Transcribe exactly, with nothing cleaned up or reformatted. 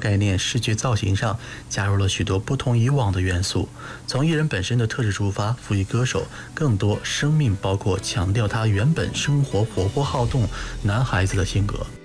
概念、视觉造型上加入了许多不同以往的元素，从艺人本身的特质出发，赋予歌手更多生命，包括强调他原本生活活泼好动男孩子的性格。